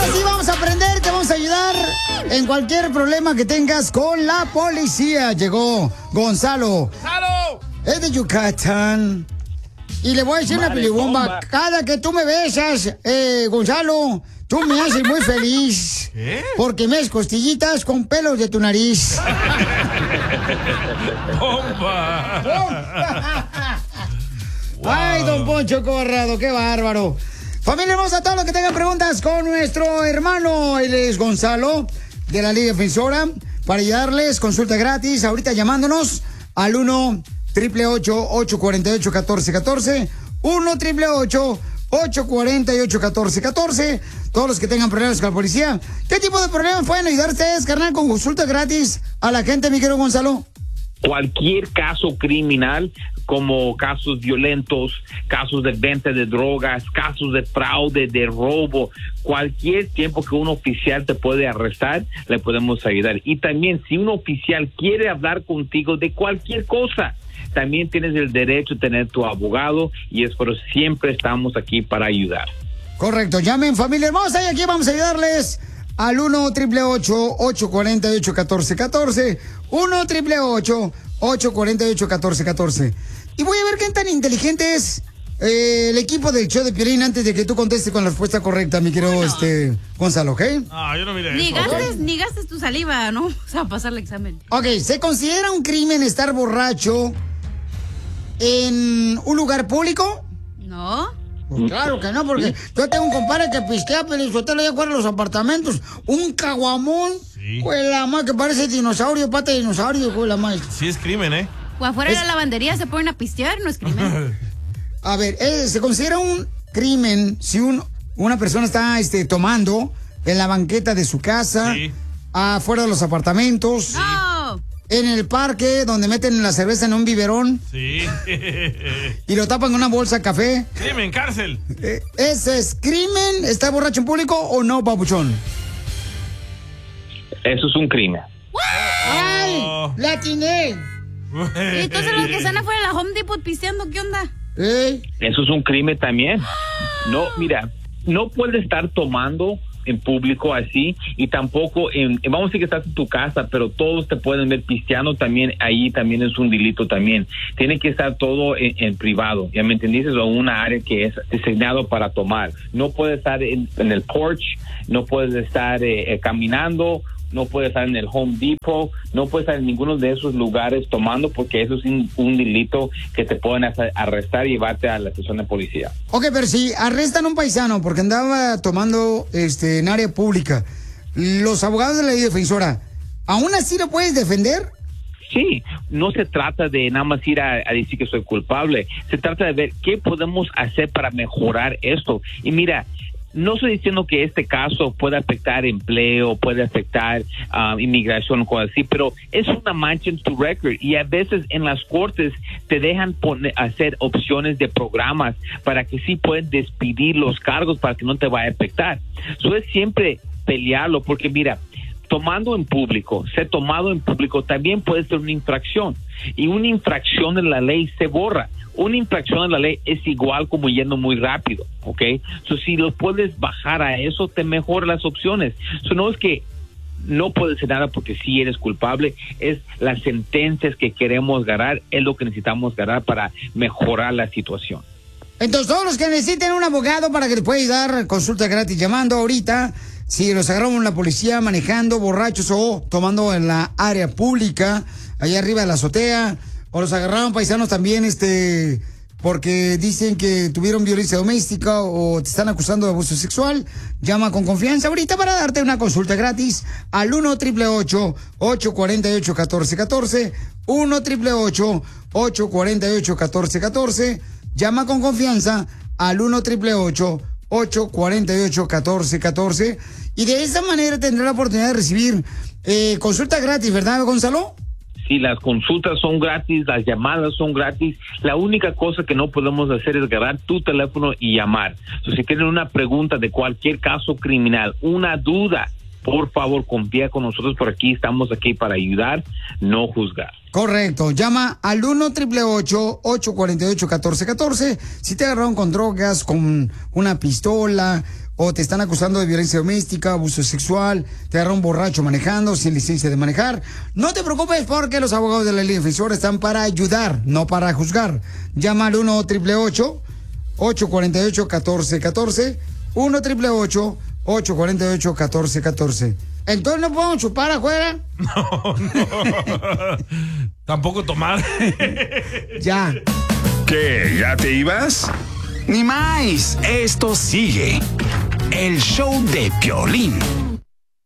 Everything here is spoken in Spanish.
Ahora sí vamos a aprender, te vamos a ayudar en cualquier problema que tengas con la policía. Llegó Gonzalo. ¡Gonzalo! Es de Yucatán. Y le voy a decir una pelibomba. Cada que tú me besas, Gonzalo, tú me haces muy feliz. ¿Qué? Porque me das costillitas con pelos de tu nariz. ¡Bomba! ¡Ay, don Poncho Corrado, qué bárbaro! Familia hermosa, todos los que tengan preguntas con nuestro hermano, él es Gonzalo, de la Liga Defensora, para ayudarles, consulta gratis, ahorita llamándonos al 1-888-848-1414, 1-888-848-1414, todos los que tengan problemas con la policía. ¿Qué tipo de problemas pueden ayudar ustedes, carnal, con consulta gratis a la gente, mi querido Gonzalo? Cualquier caso criminal, como casos violentos, casos de venta de drogas, casos de fraude, de robo, cualquier tiempo que un oficial te puede arrestar, le podemos ayudar. Y también, si un oficial quiere hablar contigo de cualquier cosa, también tienes el derecho a tener tu abogado, y es por eso siempre estamos aquí para ayudar. Correcto, llamen, familia hermosa, y aquí vamos a ayudarles al 1-888-848-1414, 1-888-848-1414. Y voy a ver qué tan inteligente es el equipo del show de Piolín antes de que tú contestes con la respuesta correcta, mi querido Gonzalo, ¿ok? Ah, yo no miré ni eso. Ni gastes tu saliva, ¿no? O sea, pasar el examen. Ok, ¿se considera un crimen estar borracho en un lugar público? No. Pues claro que no, porque yo tengo un compadre que pistea Pelizotelo allá afuera de los apartamentos. Un caguamón. Sí. Pues la madre que parece dinosaurio, pata de dinosaurio, pues la madre. Sí es crimen, ¿eh? O afuera de la lavandería se ponen a pistear, no es crimen. A ver, se considera un crimen si una persona está tomando en la banqueta de su casa, afuera de los apartamentos, en el parque donde meten la cerveza en un biberón y lo tapan con una bolsa de café. Crimen, cárcel. ¿Ese es crimen? ¿Está borracho en público o no, papuchón? Eso es un crimen. ¡Ay! ¡La atiné! ¿Y entonces los que están afuera de la Home Depot pisteando, qué onda? Eso es un crimen también. No, mira, no puedes estar tomando en público así, y tampoco vamos a decir que estás en tu casa, pero todos te pueden ver pisteando también, ahí también es un delito también. Tiene que estar todo en privado, ¿ya me entendiste? O una área que es designado para tomar. No puedes estar en el porch, no puedes estar caminando, no puedes estar en el Home Depot, no puedes estar en ninguno de esos lugares tomando, porque eso es un delito que te pueden arrestar y llevarte a la estación de policía. Ok, pero si arrestan a un paisano porque andaba tomando en área pública, los abogados de la Ley Defensora, ¿aún así lo puedes defender? Sí, no se trata de nada más ir a decir que soy culpable, se trata de ver qué podemos hacer para mejorar esto. Y mira, no estoy diciendo que este caso pueda afectar empleo, puede afectar inmigración o cosas así, pero es una mancha en tu récord, y a veces en las cortes te dejan hacer opciones de programas para que sí pueden despedir los cargos para que no te vaya a afectar. Eso es siempre pelearlo, porque mira, tomando en público, ser tomado en público también puede ser una infracción, y una infracción en la ley se borra. Una infracción en la ley es igual como yendo muy rápido, ¿ok? So, si lo puedes bajar a eso, te mejora las opciones. So, no es que no puedes hacer nada porque sí eres culpable, es las sentencias que queremos ganar, es lo que necesitamos ganar para mejorar la situación. Entonces, todos los que necesiten un abogado para que les pueda ayudar, consulta gratis llamando ahorita. Si los agarramos la policía manejando borrachos o tomando en la área pública, allá arriba de la azotea, o los agarraron paisanos también, porque dicen que tuvieron violencia doméstica o te están acusando de abuso sexual, llama con confianza ahorita para darte una consulta gratis al 1-888-848-1414, 1-888-848-1414, llama con confianza al 1-888-848-1414, y de esa manera tendrá la oportunidad de recibir consulta gratis, ¿verdad, Gonzalo? Sí, las consultas son gratis, las llamadas son gratis. La única cosa que no podemos hacer es agarrar tu teléfono y llamar. Entonces, si tienen una pregunta de cualquier caso criminal, una duda, por favor, confía con nosotros, por aquí estamos aquí para ayudar, no juzgar. Correcto, llama al 1-888-848-1414 si te agarraron con drogas, con una pistola o te están acusando de violencia doméstica, abuso sexual, te agarran borracho manejando, sin licencia de manejar, no te preocupes porque los abogados de la Liga Defensora están para ayudar, no para juzgar. Llama al 1-888-848-1414, 1-888-848-1414. Entonces no podemos chupar afuera. No. Tampoco tomar. Ya. ¿Qué? ¿Ya te ibas? Ni más. Esto sigue. El show de Piolín.